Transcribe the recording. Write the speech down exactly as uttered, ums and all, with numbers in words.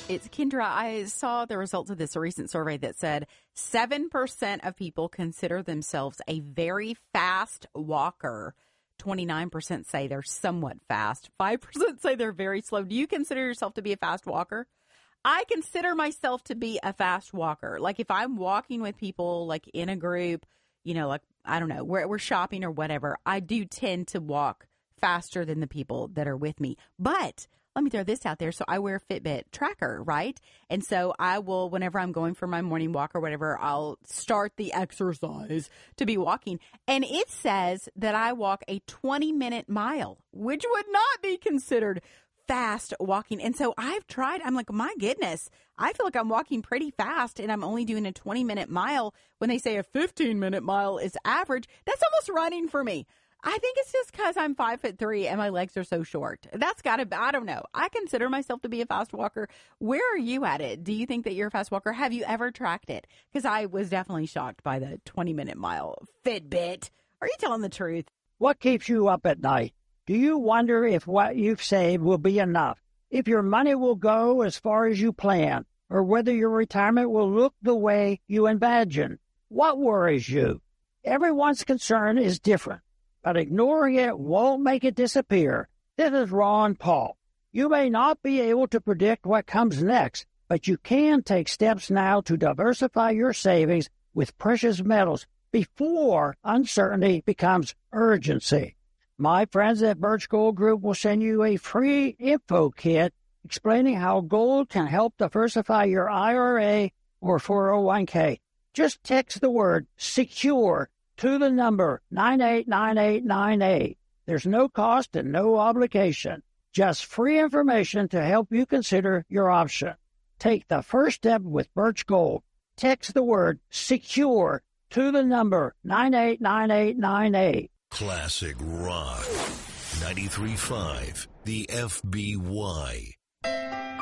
It's Kendra. I saw the results of this recent survey that said seven percent of people consider themselves a very fast walker. twenty-nine percent say they're somewhat fast. five percent say they're very slow. Do you consider yourself to be a fast walker? I consider myself to be a fast walker. Like if I'm walking with people, like in a group, you know, like, I don't know, we're, we're shopping or whatever, I do tend to walk faster than the people that are with me. But let me throw this out there. So I wear a Fitbit tracker, right? And so I will, whenever I'm going for my morning walk or whatever, I'll start the exercise to be walking. And it says that I walk a twenty minute mile, which would not be considered fast walking. And so I've tried, I'm like, my goodness, I feel like I'm walking pretty fast and I'm only doing a twenty minute mile when they say a fifteen minute mile is average. That's almost running for me. I think it's just because I'm five foot three and my legs are so short. That's got to be, I don't know. I consider myself to be a fast walker. Where are you at it? Do you think that you're a fast walker? Have you ever tracked it? Because I was definitely shocked by the twenty minute mile Fitbit. Are you telling the truth? What keeps you up at night? Do you wonder if what you've saved will be enough? If your money will go as far as you plan? Or whether your retirement will look the way you imagine? What worries you? Everyone's concern is different, but ignoring it won't make it disappear. This is Ron Paul. You may not be able to predict what comes next, but you can take steps now to diversify your savings with precious metals before uncertainty becomes urgency. My friends at Birch Gold Group will send you a free info kit explaining how gold can help diversify your I R A or four oh one k. Just text the word SECURE to the number nine eight nine eight nine eight. There's no cost and no obligation. Just free information to help you consider your option. Take the first step with Birch Gold. Text the word SECURE to the number nine eight nine eight nine eight. Classic Rock ninety-three point five, the F B Y.